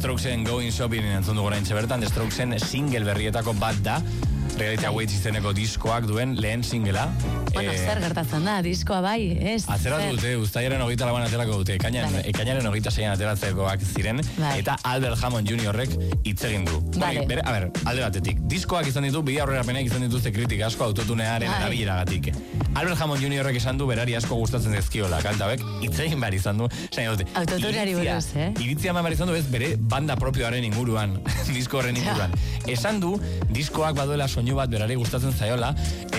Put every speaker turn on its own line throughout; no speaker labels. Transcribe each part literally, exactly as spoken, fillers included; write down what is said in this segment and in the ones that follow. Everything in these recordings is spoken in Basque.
Strokesen Going Shopping entzun dugu oraintxe bertan, The Strokesen single berrietako bat da, Reality Awaits izeneko diskoak duen lehen singela.
Bueno, eh, zer gertatzen da, diskoa bai, ez?
Atzeratu dute, uztailaren hogeita lauan aterako dute, ekainaren, vale. ekainaren hogeita seian ateratzekoak ziren, vale. Eta Albert Hammond juniorrek hitz egin du.
Vale.
Bere, a ber, alde batetik, diskoak izan ditu, bi aurrerapenak izan dituzte kritika asko autotunearen
vale.
erabileragatik. Albert Hammond juniorrek esan du berari asko gustatzen dizkiola, kantabek, hitz egin behar izan du.
Autotuneari buruz, eh?
Iritzia eman behar izan du ez bere banda propioaren inguruan, disko horren inguruan. Ja. Esan du, diskoak baduela soinu bat berari gustatzen zaiola,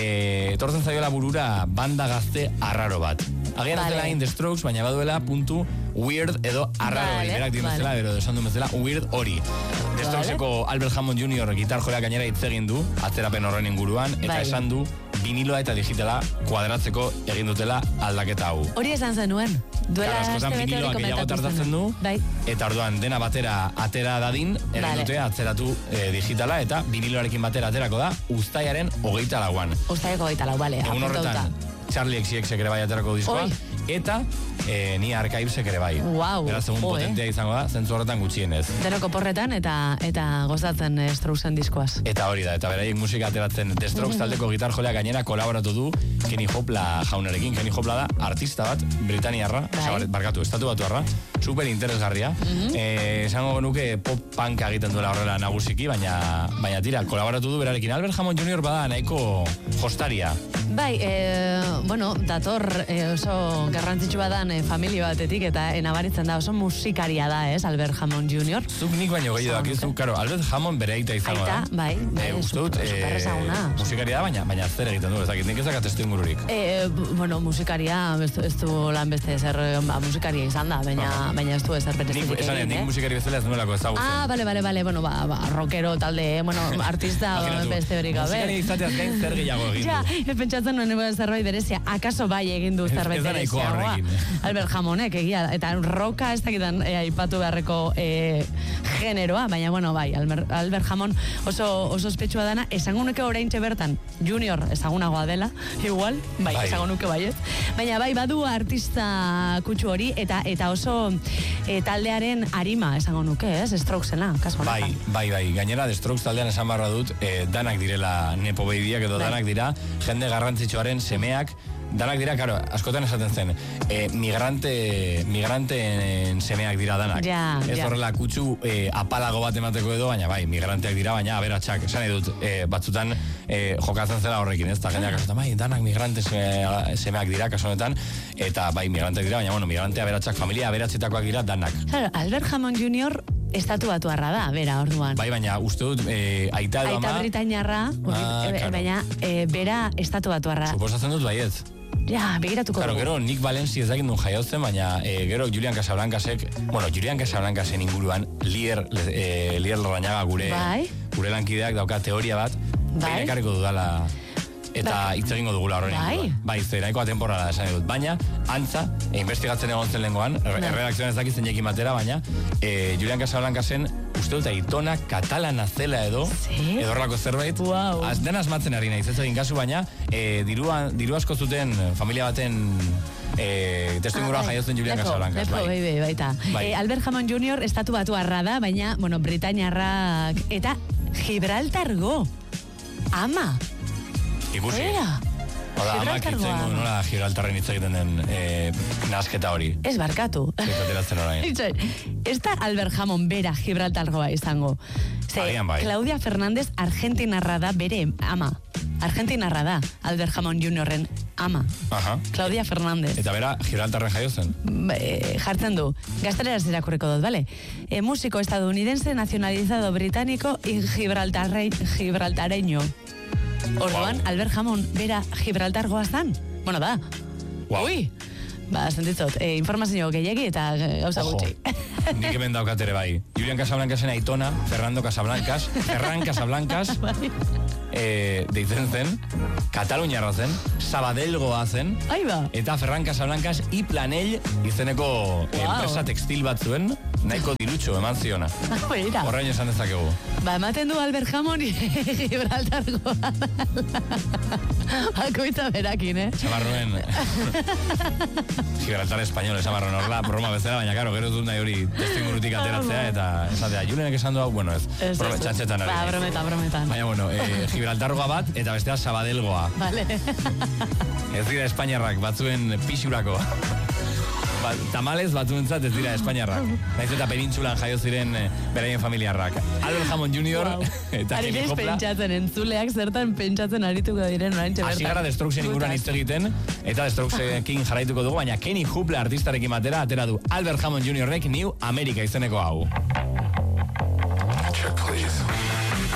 e, etortzen zaiola burura banda gazte arraro bat. Agian vale. Ez dela in The Strokes, baina baduela puntu weird edo arraro hori. Vale. Berak dimezela, vale. Edo esan du bezala, weird hori. The Strokeseko vale. Albert Hammond junior gitar joleak gainera hitz egin du, atzerapen horren inguruan, eta vale. Esan du, viniloa eta digitala kuadratzeko egin dutela aldaketa hau.
Hori esan zenuen. Duela
askotan viniloa gehiago tartatzen du,
bai.
Eta orduan dena batera atera dadin, egin vale. Dute atzeratu e, digitala, eta viniloarekin batera aterako da, uztailaren hogeita lauan.
Uztaileko hogeita lau, bale.
Egun horretan, Charlie X X ere bai aterako diskoa, Oi. Eta e, ni Archives ere bai.
Wow.
Beraz, egun oh, potentea eh? Izango da, zentzu horretan gutxienez.
Denoko porretan eta eta gozatzen eh, Strokesen diskoaz.
Eta hori da, eta beraiek musika ateratzen The Strokes taldeko gitar jolea gainera kolaboratu du Kenny Hopla jaunerekin. Kenny Hopla da artista bat, britaniarra, bai. Barkatu, estatu batuarra, super interesgarria. Mm-hmm. eh, esango nuke pop punk egiten duela horrela nagusiki, baina baina tira, kolaboratu du berarekin. Albert Hammond junior bada nahiko jostaria.
Bai, eh, bueno, dator eh, oso garrantzitsua dan eh, familia batetik eta eh, nabaritzen da oso musikaria da, ez, Albert Hammond junior.
Zuk nik baino gehiago dakizu, karo, Albert Hammond bere aita izango da.
Aita, bai, bai,
eh, uste dut,
superrezaguna.
Eh, musikaria da, baina, baina zer egiten du, ez dakit, nik ezak atestu ingururik.
Eh, bueno, musikaria, ez, ez du lan beste zer, ba, musikaria izan da, baina, uh-huh. baina ez du ezer berezitik egin,
esan,
eh?
Nik musikari bezala ez nuelako ezagutzen.
Ah, bale, bale, bale, bueno, ba, ba rockero talde, bueno, artista beste berik gabe.
Musikari izateaz gain zer gehiago egin du.
Ja, pentsatzen nuen zerbait berezia, akaso bai egin du zerbait berezia. Albert Hammondek egia, eta roka ez dakitan e, aipatu beharreko e, generoa, baina bueno, bai, Albert, Albert Hammond oso, oso ospetsua dana, esango nuke oraintxe bertan, junior ezagunagoa dela, igual, bai, bai. Esango nuke bai ez, baina bai, badu artista kutsu hori, eta eta oso e, taldearen arima esango nuke, ez, Strokesena, kasu honetan.
Bai, bai, bai, gainera, The Strokes taldean esan barra dut, e, danak direla nepo babyak edo bai. Danak dira, jende garrantzitsuaren semeak, danak dira, karo, askotan esaten zen, e, migrante, migranteen semeak dira danak.
Ja,
ez
ja.
Horrela, kutsu e, apalago bat emateko edo, baina bai, migranteak dira, baina aberatsak, esan edut, e, batzutan e, jokatzen zela horrekin, ez? Ta jendeak askotan, bai, danak migrante semeak dira, kasu honetan, eta bai, migranteak dira, baina, bueno, migrante aberatsak, familia aberatzetakoak dira danak.
Claro, Albert Hammond junior estatu batuarra da, bera, orduan.
Bai, baina uste dut, e, aita edo ama...
Aita britainarra, ah, e, claro. Baina e, bera estatu batuarra.
Suposatzen dut baiet.
Ja, begiratuko
claro,
dugu.
Gero, Nick Valenci ez dakit duen jaiautzen, baina e, gero Julian Casablancasek, bueno, Julian Casablancasen inguruan, Lier, e, Lier Larrañaga gure, bai? Gure lankideak dauka teoria bat, bai? Ekarriko dudala... Eta hitz egingo dugula horren
bai?
Inguruan. Bai, zer, nahikoa temporada esan dut. Baina, antza, e, investigatzen egon zen lengoan, erredakzioan ez dakitzen jekin batera, baina e, Julian Casablancasen uste dut aitona katalana zela edo,
sí?
Edo horrelako zerbait,
wow.
Az, den asmatzen ari naiz, ez egin kasu, baina e, dirua, diru asko zuten familia baten e, testu inguruan ah, jaiozten Julian Casablancas.
Lepo, bai, bai, baita. Bai. E, Albert Hammond junior estatu batuarra da, baina, bueno, Britainiarrak eta Gibraltargo. Ama.
Ikusi.
Era.
Oda, amak itzen nola Gibraltarren hitz egiten den e, nasketa hori.
Ez barkatu.
Zikoteratzen orain.
Ez da Albert Hammond bera Gibraltargoa izango. Ze,
Agian bai.
Claudia Fernández argentinarra da bere ama. Argentinarra da Albert Hammond juniorren ama.
Aha.
Claudia Fernández.
Eta bera Gibraltarren jaio zen?
E, jartzen du. Gazteleraz irakurriko dut, bale? E, músico estadounidense nacionalizado británico y gibraltarre, gibraltareño. Orduan, wow. Albert Hammond bera Gibraltargoa zan? Bueno, da.
Wow.
Ui! Ba, sentitzot, e, informazio gehiagi eta gauza gutxi.
Nik hemen daukat ere bai. Julian Casablancasen aitona, Fernando Casablancas, Ferran Casablancas, e, deitzen zen, Kataluniarra zen, Sabadelgoa zen,
Aiba.
eta Ferran Casablancas i Planell izeneko wow. enpresa tekstil bat zuen, nahiko dirutxo eman ziona.
Beira.
Horrein esan dezakegu.
Ba, ematen du Albert Hammond Gibraltargoa. Bakoitza berakin, eh?
Zamarroen. Gibraltar español, Zamarroen horla, broma bezala, baina karo, gero dut nahi hori testingurutik ateratzea, eta esatea, Julenek esan du hau, bueno, ez,
ez
brome, txantxetan ari.
Ba, brometa, brometan.
Baina, bueno, eh, Gibraltargoa bat, eta bestea Sabadelgoa.
Vale.
Ez dira Espainiarrak, batzuen pixurako. Ba, tamalez batzuentzat ez dira Espainiarrak. Naiz eta penintzulan jaio ziren eh, beraien familiarrak. Albert Hammond junior Wow. Eta Kenny Hopla.
Pentsatzen, entzuleak zertan pentsatzen arituko diren oraintxe bertan.
Hasi gara The Strokesen inguruan hitz egiten, eta The Strokesekin jarraituko dugu, baina Kenny Hopla artistarekin batera atera du Albert Hammond juniorrek New America izeneko hau. Check, please.